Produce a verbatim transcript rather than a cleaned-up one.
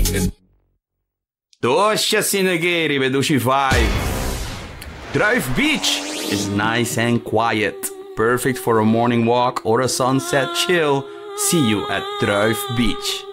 Tosha Sinegeri, veduši vibe. Druif Beach is nice and quiet. Perfect for a morning walk or a sunset chill. See you at Druif Beach.